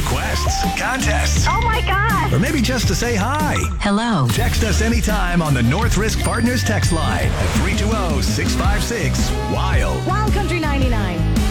requests, contests, Oh my gosh. or maybe just to say hi. Hello. Text us anytime on the North Risk Partners text line at 320-656-WILD. Wild Country 99.